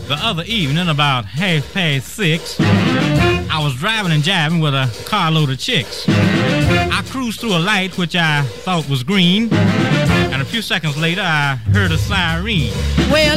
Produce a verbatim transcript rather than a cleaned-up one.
The other evening, about half past six, I was driving and jiving with a carload of chicks. I cruised through a light which I thought was green, and a few seconds later I heard a siren. Well,